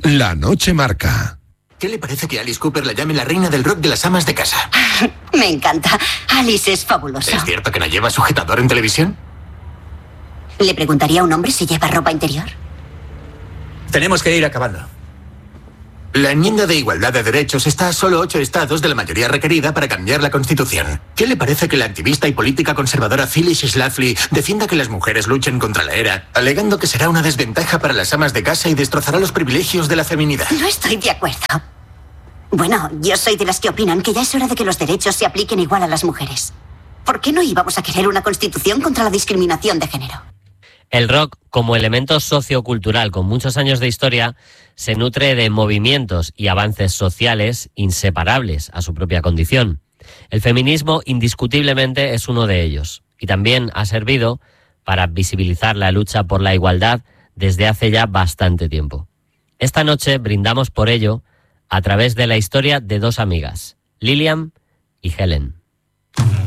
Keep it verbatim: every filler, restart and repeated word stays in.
La noche marca. ¿Qué le parece que Alice Cooper la llame la reina del rock de las amas de casa? Me encanta. Alice es fabulosa. ¿Es cierto que no lleva sujetador en televisión? ¿Le preguntaría a un hombre si lleva ropa interior? Tenemos que ir acabando. La enmienda de igualdad de derechos está a solo ocho estados de la mayoría requerida para cambiar la Constitución. ¿Qué le parece que la activista y política conservadora Phyllis Schlafly defienda que las mujeres luchen contra la ERA, alegando que será una desventaja para las amas de casa y destrozará los privilegios de la feminidad? No estoy de acuerdo. Bueno, yo soy de las que opinan que ya es hora de que los derechos se apliquen igual a las mujeres. ¿Por qué no íbamos a querer una Constitución contra la discriminación de género? El rock, como elemento sociocultural con muchos años de historia, se nutre de movimientos y avances sociales inseparables a su propia condición. El feminismo indiscutiblemente es uno de ellos y también ha servido para visibilizar la lucha por la igualdad desde hace ya bastante tiempo. Esta noche brindamos por ello a través de la historia de dos amigas, Lilian y Helen.